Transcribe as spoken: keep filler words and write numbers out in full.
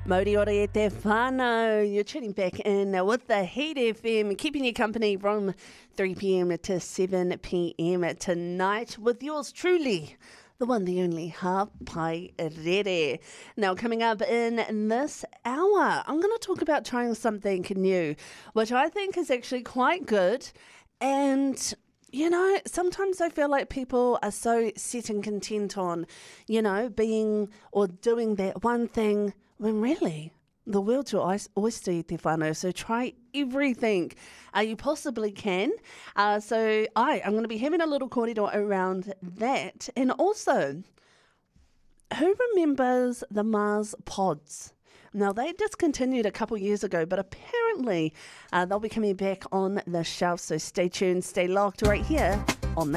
Moriori e te whānau. You're tuning back in with the Heat F M, keeping you company from three p.m. to seven p.m. tonight with yours truly, the one, the only, Hapai Rere. Now, coming up in this hour, I'm going to talk about trying something new, which I think is actually quite good. And you know, sometimes I feel like people are so set and content on, you know, being or doing that one thing when really the world's your oyster, i te whānau. So try everything uh, you possibly can. Uh, so I, I'm going to be having a little kōrero around that. And also, who remembers the Mars pods? Now, they discontinued a couple years ago, but apparently uh, they'll be coming back on the shelf. So stay tuned, stay locked right here